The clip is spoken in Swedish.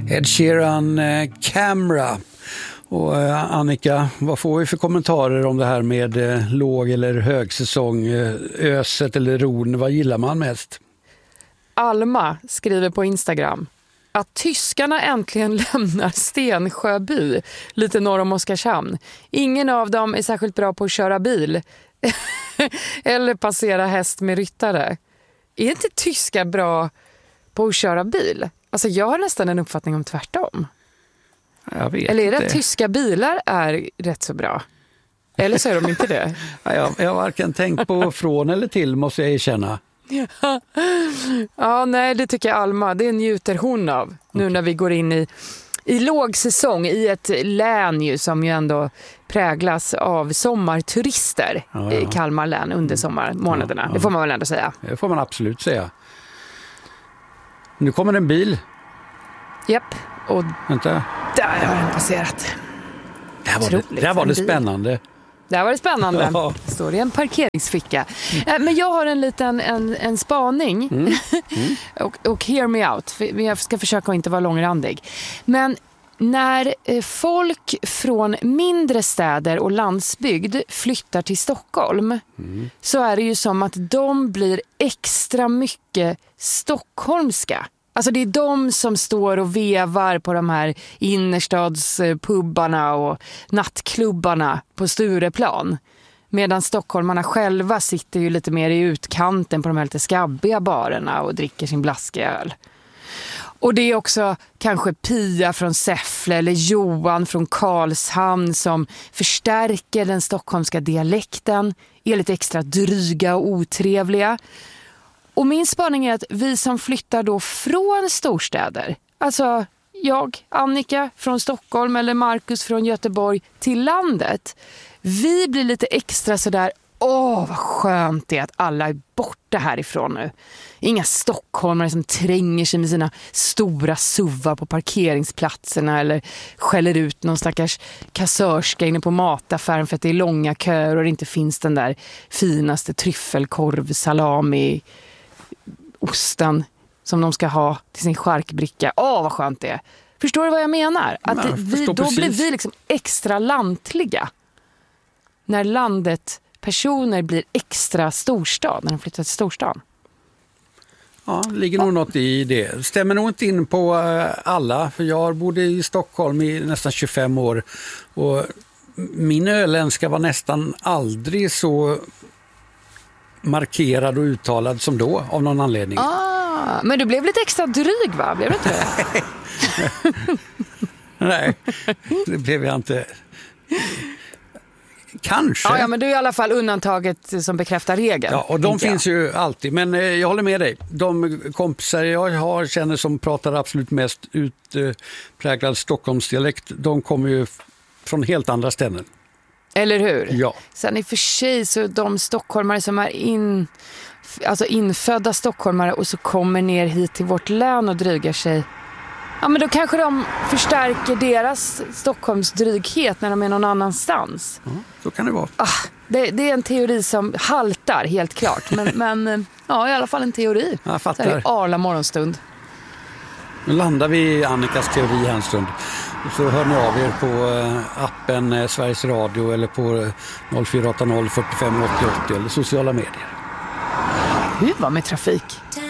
Ed Sheeran, Camera. Och Annika, vad får vi för kommentarer om det här med låg- eller högsäsong, öset eller ron? Vad gillar man mest? Alma skriver på Instagram att tyskarna äntligen lämnar Stensjöby, lite norr om Oskarshamn. Ingen av dem är särskilt bra på att köra bil eller passera häst med ryttare. Är inte tyskar bra på att köra bil? Alltså jag har nästan en uppfattning om tvärtom. Jag vet eller är det inte. Att tyska bilar är rätt så bra? Eller så är de inte det. Jag har varken tänkt på från eller till, måste jag erkänna. Ja, nej, det tycker jag Alma. Det njuter hon av. Nu när vi går in i lågsäsong i ett län ju, som ju ändå präglas av sommarturister i Kalmar län under sommarmånaderna. Det får man väl ändå säga. Det får man absolut säga. Nu kommer en bil. Japp. Och vänta. Där har den passerat. Där var det spännande. Där var det spännande. Ja. Står det en parkeringsficka. Men jag har en liten en spaning. och hear me out. Jag ska försöka att inte vara långrandig. Men när folk från mindre städer och landsbygd flyttar till Stockholm så är det ju som att de blir extra mycket stockholmska. Alltså det är de som står och vevar på de här innerstadspubbarna och nattklubbarna på Stureplan. Medan stockholmarna själva sitter ju lite mer i utkanten på de här lite skabbiga barerna och dricker sin blasköl. Och det är också kanske Pia från Säffle eller Johan från Karlshamn som förstärker den stockholmska dialekten, är lite extra dryga och otrevliga. Och min spaning är att vi som flyttar då från storstäder, alltså jag, Annika från Stockholm eller Marcus från Göteborg till landet, vi blir lite extra sådär, vad skönt det är att alla är borta härifrån nu. Inga stockholmare som tränger sig med sina stora suvar på parkeringsplatserna eller skäller ut någon stackars kassörska inne på mataffären för att det är långa köer och det inte finns den där finaste tryffelkorv, salami, osten som de ska ha till sin charkbricka. Vad skönt det är. Förstår du vad jag menar? Att då blir vi liksom extra lantliga. När landet personer blir extra storstad när de flyttar till storstan. Ja, det ligger nog något i det. Stämmer nog inte in på alla. För jag bodde i Stockholm i nästan 25 år. Och min öländska var nästan aldrig så markerad och uttalad som då, av någon anledning. Men du blev lite extra dryg, va? Blev du inte det? Nej, det blev jag inte. Kanske. Ja, men du är i alla fall undantaget som bekräftar regeln. Ja, och de finns ju alltid. Men jag håller med dig. De kompisar jag känner som pratar absolut mest utpräglad Stockholmsdialekt, de kommer ju från helt andra ställen. Eller hur? Ja. Sen i och för sig så de stockholmare som är infödda stockholmare och så kommer ner hit till vårt län och drygar sig. Ja, men då kanske de förstärker deras Stockholmsdryghet när de är någon annanstans. Ja, så kan det vara. Det är en teori som haltar, helt klart. Men ja, i alla fall en teori. Jag fattar. Så är det Arla morgonstund. Nu landar vi i Annikas teori här en stund. Så hör ni av er på appen Sveriges Radio eller på 0480 45 80 80 eller sociala medier. Hur var med trafik?